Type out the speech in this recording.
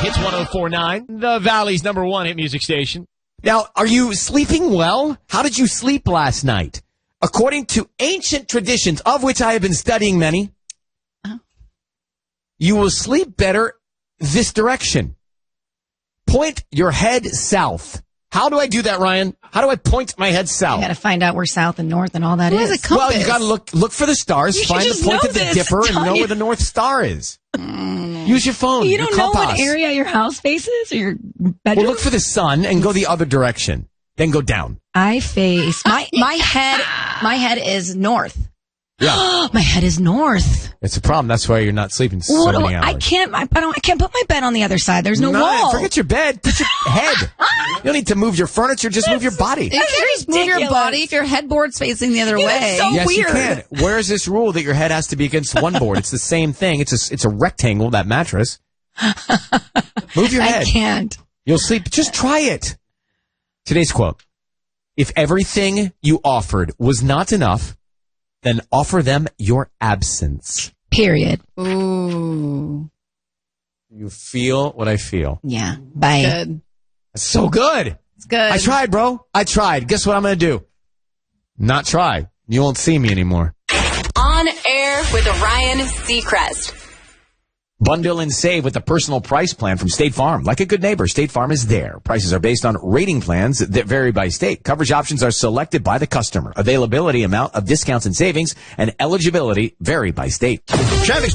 Hits 104.9, the Valley's #1 hit music station. Now, are you sleeping well? How did you sleep last night? According to ancient traditions, of which I have been studying many, you will sleep better this direction. Point your head south. How do I do that, Ryan? How do I point my head south? You got to find out where south and north and all that is. Well, you got to look for the stars, You find should the point just of the know this, dipper, and know don't you? where the North Star is. Use your phone. You your don't know what compass. area your house faces or your bedroom? Well, look for the sun and go the other direction. Then go down. I face my head is north. Yeah. My head is north. It's a problem. That's why you're not sleeping so many hours. I can't put my bed on the other side. There's no wall. Forget your bed. Put your head. You don't need to move your furniture. Just move your body. You can't just move your body if your headboard's facing the other way. So Yes, weird. you can. Where is this rule that your head has to be against one board? It's the same thing. It's a rectangle, that mattress. Move your head. I can't. You'll sleep. Just try it. Today's quote. If everything you offered was not enough, then offer them your absence. Period. Ooh. You feel what I feel. Yeah. Bye. Good. That's so good. It's good. I tried, bro. I tried. Guess what I'm going to do? Not try. You won't see me anymore. On air with Ryan Seacrest. Bundle and save with the personal price plan from State Farm. Like a good neighbor, State Farm is there. Prices are based on rating plans that vary by state. Coverage options are selected by the customer. Availability, amount of discounts and savings, and eligibility vary by state. Traffic